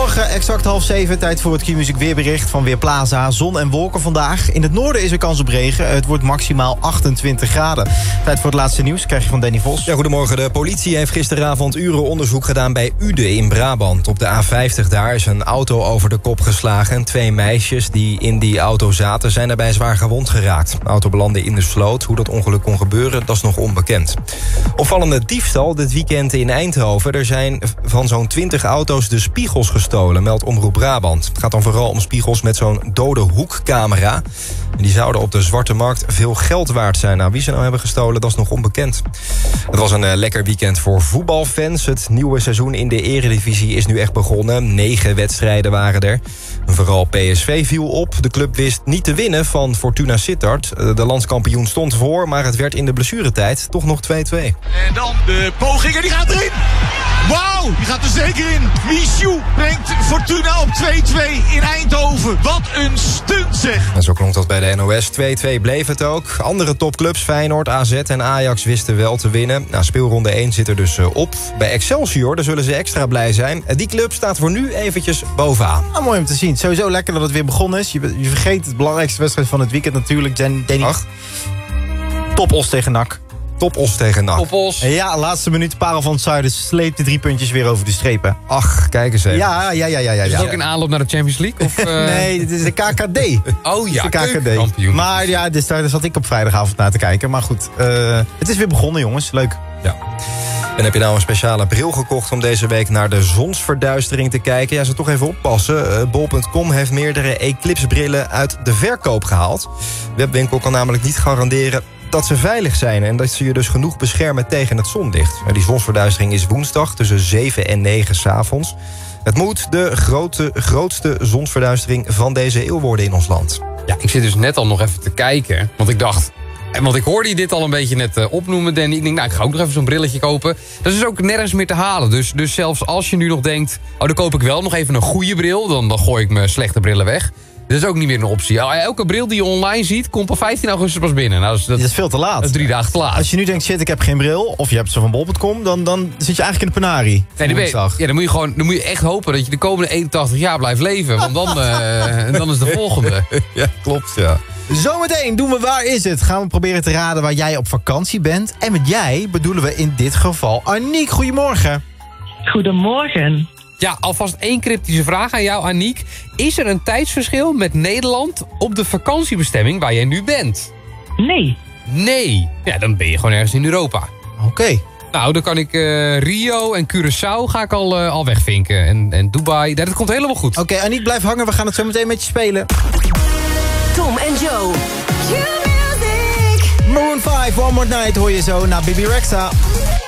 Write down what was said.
Goedemorgen, exact 6:30. Tijd voor het Q-Music weerbericht van Weerplaza. Zon en wolken vandaag. In het noorden is er kans op regen. Het wordt maximaal 28 graden. Tijd voor het laatste nieuws krijg je van Danny Vos. Ja, goedemorgen. De politie heeft gisteravond uren onderzoek gedaan bij Uden in Brabant. Op de A50 daar is een auto over de kop geslagen. 2 meisjes die in die auto zaten zijn daarbij zwaar gewond geraakt. De auto belandde in de sloot. Hoe dat ongeluk kon gebeuren, dat is nog onbekend. Opvallende diefstal dit weekend in Eindhoven. Er zijn van zo'n 20 auto's de spiegels gestolen, meldt Omroep Brabant. Het gaat dan vooral om spiegels met zo'n dode hoekcamera. En die zouden op de zwarte markt veel geld waard zijn. Nou, wie ze nou hebben gestolen, dat is nog onbekend. Het was een lekker weekend voor voetbalfans. Het nieuwe seizoen in de Eredivisie is nu echt begonnen. 9 wedstrijden waren er. En vooral PSV viel op. De club wist niet te winnen van Fortuna Sittard. De landskampioen stond voor, maar het werd in de blessuretijd toch nog 2-2. En dan de poging en die gaat erin. Wauw, die gaat er zeker in. Michou brengt Fortuna op 2-2 in Eindhoven. Wat een stunt zeg. En zo klonk dat bij de NOS. 2-2 bleef het ook. Andere topclubs, Feyenoord, AZ en Ajax wisten wel te winnen. Nou, speelronde 1 zit er dus op. Bij Excelsior, daar zullen ze extra blij zijn. Die club staat voor nu eventjes bovenaan. Ah, mooi om te zien. Sowieso lekker dat het weer begonnen is. Je vergeet het belangrijkste wedstrijd van het weekend natuurlijk. Danny. Ach. Top-Os tegen NAC. Top-Os tegen NAC. Top-Os. Ja, laatste minuut. Parel van het Zuiden sleept de 3 puntjes weer over de strepen. Ach, kijk eens even. Ja. Is het ook in aanloop naar de Champions League? Of, Nee, dit is de KKD. Oh ja, de KKD. keukenkampioen. Maar ja, dus daar zat ik op vrijdagavond naar te kijken. Maar goed, het is weer begonnen, jongens. Leuk. Ja. En heb je nou een speciale bril gekocht om deze week naar de zonsverduistering te kijken? Ja, ze toch even oppassen. Bol.com heeft meerdere Eclipse-brillen uit de verkoop gehaald. De webwinkel kan namelijk niet garanderen dat ze veilig zijn en dat ze je dus genoeg beschermen tegen het zonlicht. Die zonsverduistering is woensdag tussen 7 en 9 s'avonds. Het moet de grootste zonsverduistering van deze eeuw worden in ons land. Ja, ik zit dus net al nog even te kijken. Want ik dacht... Want ik hoorde je dit al een beetje net opnoemen, Danny. Ik denk, nou, ik ga ook nog even zo'n brilletje kopen. Dat is ook nergens meer te halen. Dus zelfs als je nu nog denkt... oh, dan koop ik wel nog even een goede bril. Dan gooi ik mijn slechte brillen weg. Dat is ook niet meer een optie. Elke bril die je online ziet, komt op 15 augustus pas binnen. Nou, dat is veel te laat. Dat is 3 dagen te laat. Als je nu denkt, shit, ik heb geen bril... of je hebt ze van bol.com, dan zit je eigenlijk in de penarie. Nee, dan moet je echt hopen dat je de komende 81 jaar blijft leven. Want dan is de volgende. Ja, klopt, ja. Zometeen doen we Waar is het? Gaan we proberen te raden waar jij op vakantie bent. En met jij bedoelen we in dit geval Aniek. Goedemorgen. Goedemorgen. Ja, alvast 1 cryptische vraag aan jou, Aniek. Is er een tijdsverschil met Nederland op de vakantiebestemming waar jij nu bent? Nee. Ja, dan ben je gewoon ergens in Europa. Oké. Nou, dan kan ik Rio en Curaçao ga ik al wegvinken. En Dubai, dat komt helemaal goed. Oké, Aniek, blijf hangen. We gaan het zo meteen met je spelen. Tom en Joe. Maroon 5, One More Night hoor je zo naar Bibi Rexha.